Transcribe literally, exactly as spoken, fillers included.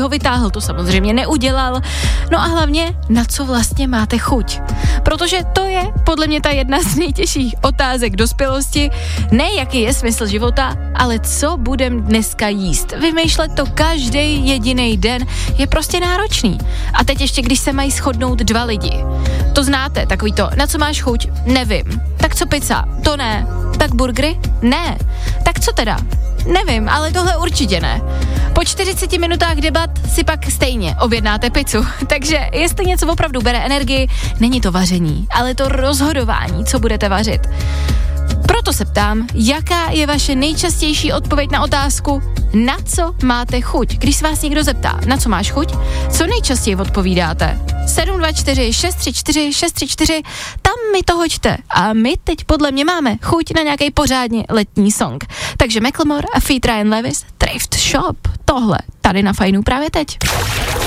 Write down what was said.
ho vytáhl, to samozřejmě neudělal. No a hlavně, na co vlastně máte chuť. Protože to je podle mě ta jedna z nejtěžších otázek dospělosti. Ne, jaký je smysl života, ale co budem dneska jíst. Vymýšlet to každý jediný den je prostě náročný. A teď ještě, když se mají shodnout dva lidi. To znáte, takový to, na co máš chuť? Nevím. Tak co pizza? To ne. Tak burgery? Ne. Tak co teda? Nevím, ale tohle určitě ne. Po čtyřiceti minutách debat si pak stejně objednáte pizzu. Takže jestli něco opravdu bere energii, není to vaření, ale to rozhodování, co budete vařit. Proto se ptám, jaká je vaše nejčastější odpověď na otázku, na co máte chuť? Když se vás někdo zeptá, na co máš chuť, co nejčastěji odpovídáte? sedm dva čtyři šest tři čtyři šest tři čtyři, tam mi to hoďte. A my teď podle mě máme chuť na nějaký pořádně letní song. Takže Macklemore a feat. Ryan Lewis, Thrift Shop, tohle tady na Fajnu právě teď.